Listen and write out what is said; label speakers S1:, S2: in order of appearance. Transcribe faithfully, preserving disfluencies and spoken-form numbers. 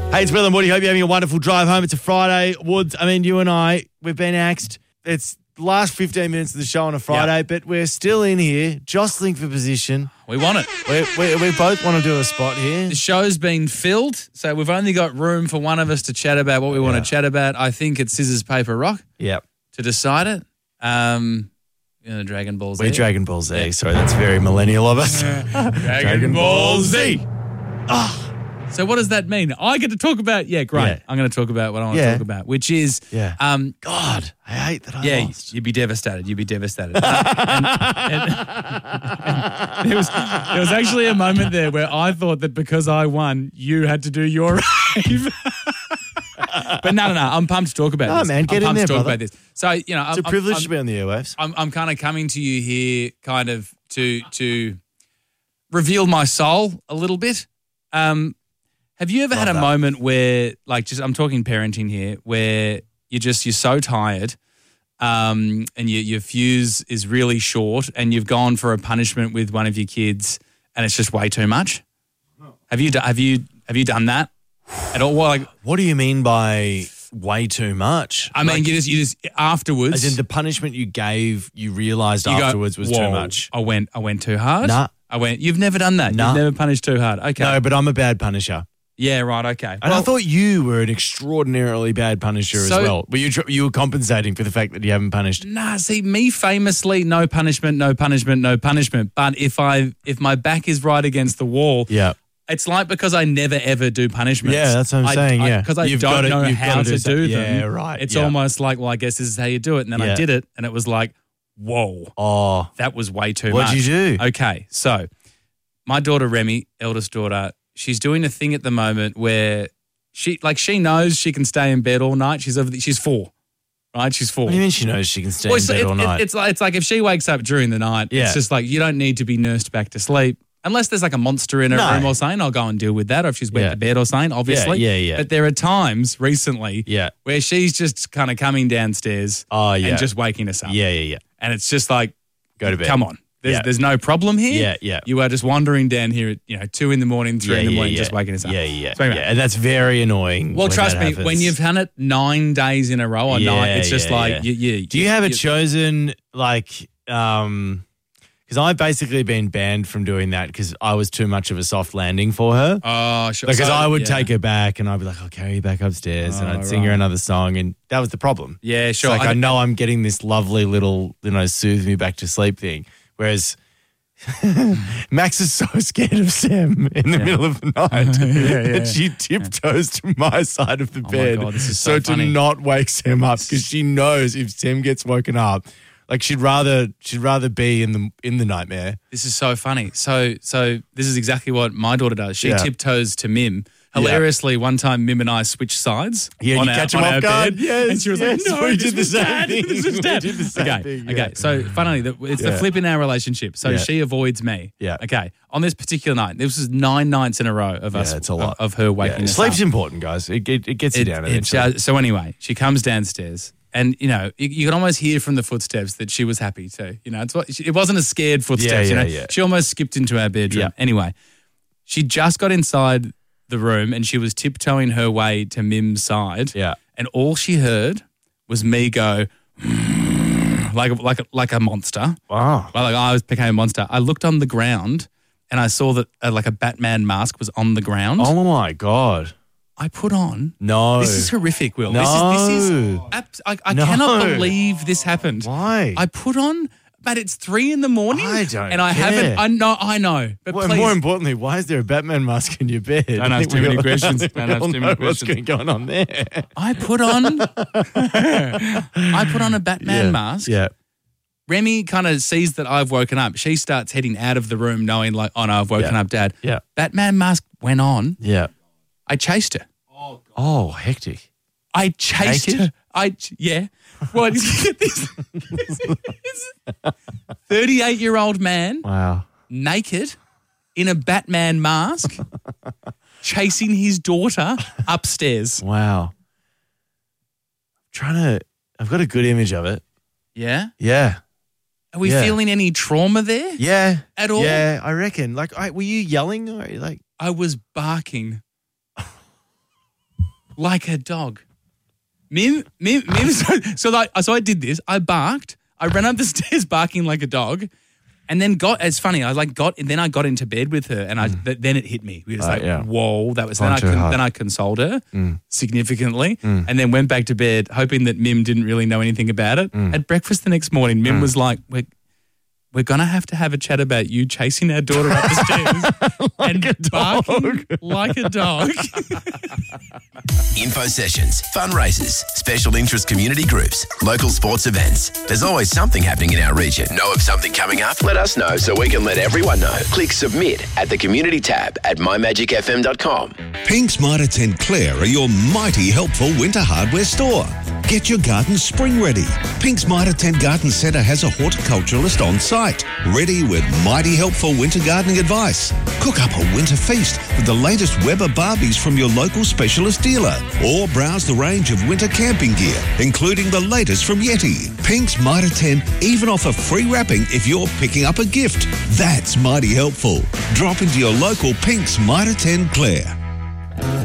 S1: Hey, it's Will and Woody. Hope you're having a wonderful drive home. It's a Friday. Woods, I mean, you and I, we've been axed. It's the last fifteen minutes of the show on a Friday,
S2: Yep.
S1: but we're still in here, jostling for position.
S2: We want it.
S1: We, we, we both want to do a spot here.
S2: The show's been filled, so we've only got room for one of us to chat about what we want
S1: Yeah.
S2: to chat about. I think it's scissors, paper, rock
S1: Yep.
S2: to decide it. Um, you know, Dragon Ball Z.
S1: We're Dragon Ball Z. Sorry, that's very millennial of us.
S2: Dragon Ball Z. Oh. So what does that mean? I get to talk about, yeah, great.
S1: Yeah.
S2: I'm going to talk about what I want
S1: Yeah.
S2: to talk about, which is,
S1: Yeah.
S2: um,
S1: God, I hate that I
S2: yeah,
S1: lost.
S2: you'd be devastated. You'd be devastated. and, and- and there was there was actually a moment there where I thought that because I won, you had to do your rave. But no, no, no. I'm pumped to talk about
S1: No,
S2: this.
S1: man, get
S2: I'm
S1: in
S2: pumped
S1: there,
S2: to talk
S1: brother.
S2: about this. So you know,
S1: It's
S2: I'm,
S1: a privilege
S2: I'm,
S1: to be on the airwaves.
S2: I'm, I'm kind of coming to you here, kind of to to reveal my soul a little bit. Um, have you ever
S1: Love
S2: had a
S1: that.
S2: moment where, like, just I'm talking parenting here, where you're just you're so tired, um, and your your fuse is really short, and you've gone for a punishment with one of your kids, and it's just way too much? Have you do- have you have you done that at all? Well, like,
S1: What do you mean by way too much?
S2: I mean, you just you just afterwards.
S1: As in the punishment you gave, you realised
S2: you go,
S1: afterwards was too
S2: "Whoa,
S1: much.
S2: I went I went too hard.
S1: Nah.
S2: I went. You've never done that.
S1: Nah.
S2: You've never punished too hard. Okay.
S1: No, but I'm a bad punisher.
S2: Yeah. Right. Okay.
S1: And I thought you were an extraordinarily bad punisher as
S2: So-
S1: well. Were you tr- you were compensating for the fact that you haven't punished?
S2: Nah, see, me famously, no punishment, no punishment, no punishment. But if I if my back is right against the wall,
S1: Yeah.
S2: it's like because I never ever do punishments.
S1: Yeah, that's what I'm
S2: I-
S1: saying,
S2: I-
S1: yeah.
S2: because I,
S1: You've
S2: don't
S1: gotta-
S2: know
S1: you've
S2: how
S1: gotta
S2: to
S1: do
S2: do,
S1: some-
S2: them.
S1: yeah, right,
S2: It's
S1: yeah.
S2: almost like, well, I guess this is how you do it. And then I
S1: Yeah.
S2: did it, and it was like, whoa,
S1: Oh,
S2: that was way too
S1: What'd
S2: much.
S1: you do?
S2: Okay, so my daughter Remy, eldest daughter, she's doing a thing at the moment where she like she knows she can stay in bed all night. She's over. The, she's four, right? She's four.
S1: what do you mean she knows she can stay
S2: Well,
S1: in
S2: it's,
S1: bed
S2: it-
S1: all
S2: it-
S1: night?
S2: it's like it's like if she wakes up during the night,
S1: Yeah.
S2: it's just like you don't need to be nursed back to sleep. Unless there's like a monster in her
S1: No.
S2: room or something, I'll go and deal with that. Or if she's wet
S1: Yeah.
S2: to bed or something, obviously.
S1: Yeah, yeah, yeah.
S2: But there are times recently
S1: Yeah.
S2: where she's just kind of coming downstairs
S1: Oh, yeah.
S2: and just waking us up.
S1: yeah, yeah, yeah.
S2: And it's just like,
S1: Go to bed.
S2: come on. There's,
S1: Yeah.
S2: there's no problem here.
S1: Yeah, yeah.
S2: You are just wandering down here at, you know, two in the morning, three
S1: yeah,
S2: in the
S1: yeah,
S2: morning,
S1: yeah.
S2: just waking us up.
S1: Yeah, yeah,
S2: So anyway,
S1: yeah. And that's very annoying.
S2: Well,
S1: when
S2: trust
S1: that
S2: me,
S1: happens.
S2: when you've done it nine days in a row or
S1: Yeah,
S2: night, it's just
S1: yeah,
S2: like,
S1: yeah.
S2: you, you,
S1: Do you have a
S2: you,
S1: chosen, like, um, because I've basically been banned from doing that because I was too much of a soft landing for her.
S2: Oh, sure.
S1: Because
S2: So,
S1: I would
S2: yeah.
S1: take her back and I'd be like, I'll carry you back upstairs and
S2: Oh,
S1: I'd sing her
S2: right.
S1: another song. And that was the problem.
S2: Yeah,
S1: It's
S2: sure.
S1: like, I,
S2: I-
S1: know I'm getting this lovely little, you know, soothe me back to sleep thing. Whereas Max is so scared of Sam in the middle of the night
S2: Yeah, yeah.
S1: that she tiptoes to my side of the
S2: my
S1: bed
S2: God, this is so
S1: to
S2: funny.
S1: not wake Sam up because she knows if Sam gets woken up, like she'd rather she'd rather be in the in the nightmare.
S2: This is so funny. So, so this is exactly what my daughter does. She
S1: Yeah.
S2: tiptoes to Mim. Hilariously, one time Mim and I switched sides.
S1: Yeah,
S2: on
S1: you
S2: our,
S1: catch 'em
S2: on
S1: off
S2: our
S1: guard.
S2: bed,
S1: Yes,
S2: and she was
S1: yes,
S2: like, "No,
S1: we
S2: this
S1: did the
S2: was
S1: same
S2: dad.
S1: thing.
S2: This was
S1: We
S2: dad."
S1: did the same
S2: okay,
S1: thing,
S2: okay.
S1: yeah.
S2: So, funnily, the- it's the
S1: Yeah.
S2: flip in our relationship. So
S1: Yeah.
S2: she avoids me.
S1: Yeah.
S2: Okay. On this particular night, this was nine nights in a row of us.
S1: Yeah, it's a lot.
S2: Of, of her waking
S1: Yeah.
S2: us
S1: Sleep's
S2: up.
S1: important, guys. It, it, it gets you
S2: It-
S1: down
S2: it
S1: eventually.
S2: does- so anyway, she comes downstairs, and you know you, you can almost hear from the footsteps that she was happy too. You know, it's what, it wasn't a scared footsteps.
S1: Yeah,
S2: you
S1: yeah,
S2: know,
S1: yeah.
S2: she almost skipped into our bedroom.
S1: Yeah.
S2: Anyway, she just got inside the room and she was tiptoeing her way to Mim's side.
S1: Yeah.
S2: and all she heard was me go like a, like a, like a monster.
S1: Wow.
S2: Well, like I was became a monster. I looked on the ground and I saw that uh, like a Batman mask was on the ground.
S1: Oh my God.
S2: I put on.
S1: No.
S2: This is horrific, Will.
S1: No.
S2: This is, this is abs- I, I
S1: No.
S2: cannot believe this happened.
S1: Why?
S2: I put on, but it's three in the morning.
S1: I don't
S2: And I
S1: care.
S2: haven't, I know, I know. But
S1: Well,
S2: please.
S1: more importantly, why is there a Batman mask in your bed?
S2: Don't
S1: I
S2: ask
S1: think
S2: too
S1: we
S2: many
S1: all-
S2: questions.
S1: we
S2: Don't ask
S1: all
S2: too
S1: know
S2: many
S1: what's
S2: questions.
S1: going on there.
S2: I put on, I put on a Batman
S1: yeah.
S2: mask.
S1: Yeah.
S2: Remy kind of sees that I've woken up. She starts heading out of the room knowing like, oh no, I've woken
S1: Yeah.
S2: up, Dad.
S1: Yeah.
S2: Batman mask went on.
S1: Yeah.
S2: I chased her.
S1: Oh, hectic.
S2: I chased
S1: Naked?
S2: her. I yeah. Well, get this. thirty-eight-year-old man,
S1: Wow.
S2: naked, in a Batman mask, chasing his daughter upstairs.
S1: Wow. Trying to, I've got a good image of it.
S2: Yeah.
S1: Yeah.
S2: Are we
S1: Yeah.
S2: feeling any trauma there
S1: Yeah.
S2: at all?
S1: Yeah, I reckon. Like, I, were you yelling or like?
S2: I was barking. like a dog. Mim, Mim, Mim. So, so, like, so I did this. I barked. I ran up the stairs barking like a dog, and then got. It's funny. I like got. And then I got into bed with her, and I. Mm. Th- then it hit me. It was uh, like,
S1: yeah.
S2: whoa, that was. Then I, con- then I consoled her mm. significantly, mm. and then went back to bed, hoping that Mim didn't really know anything about it. Mm. At breakfast the next morning, Mim mm. was like, "We're we're gonna have to have a chat about you chasing our daughter up the stairs
S1: like
S2: and
S1: a dog.
S2: barking like a dog."
S3: Info sessions, fundraisers, special interest community groups, local sports events. There's always something happening in our region. Know of something coming up? Let us know so we can let everyone know. Click submit at the community tab at my magic f m dot com.
S4: Pink's Mitre ten Clare are your mighty helpful winter hardware store. Get your garden spring ready. Pink's Mitre ten Garden Centre has a horticulturalist on site, ready with mighty helpful winter gardening advice. Cook up a winter feast with the latest Weber Barbies from your local specialist dealer, or browse the range of winter camping gear, including the latest from Yeti. Pink's Mitre ten even offer free wrapping if you're picking up a gift. That's mighty helpful. Drop into your local Pink's Mitre ten Clare.